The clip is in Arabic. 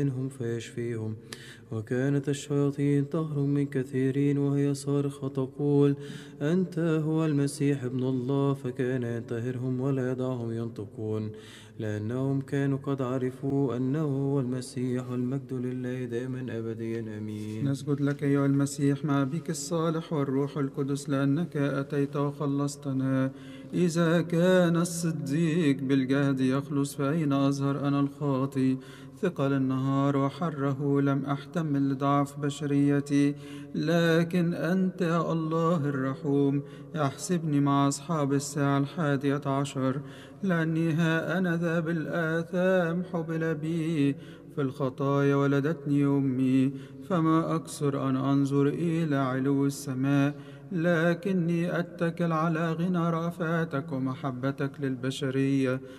منهم فيشفيهم. وكانت الشياطين تهرب من كثيرين وهي صارخة تقول: أنت هو المسيح ابن الله. فكان ينتهرهم ولا يدعهم ينطقون، لأنهم كانوا قد عرفوا أنه هو المسيح. والمجد لله دائما أبديا آمين. نسجد لك أيها المسيح مع بك الصالح والروح القدس، لأنك أتيت وخلصتنا. إذا كان الصديق بالجهد يخلص، فأين أظهر أنا الخاطي؟ ثقل النهار وحره لم أحتمل لضعف بشريتي، لكن أنت يا الله الرحوم احسبني مع أصحاب الساعة 11، لأني ها أنا ذا بالآثام حبل بي، في الخطايا ولدتني أمي. فما أكثر أن أنظر إلى علو السماء، لكني أتكل على غنى رأفاتك ومحبتك للبشرية.